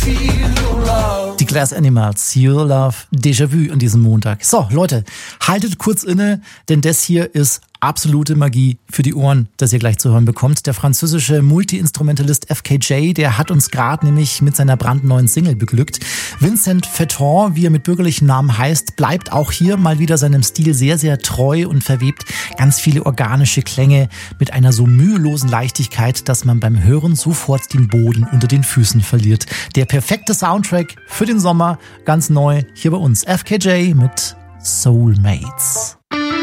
Die Glass Animals, Your Love, Déjà-vu an diesem Montag. So, Leute, haltet kurz inne, denn das hier ist absolute Magie für die Ohren, das ihr gleich zu hören bekommt. Der französische Multi-Instrumentalist FKJ, der hat uns gerade nämlich mit seiner brandneuen Single beglückt. Vincent Fetton, wie er mit bürgerlichen Namen heißt, bleibt auch hier mal wieder seinem Stil sehr, sehr treu und verwebt ganz viele organische Klänge mit einer so mühelosen Leichtigkeit, dass man beim Hören sofort den Boden unter den Füßen verliert. Der perfekte Soundtrack für den Sommer, ganz neu hier bei uns. FKJ mit Soulmates.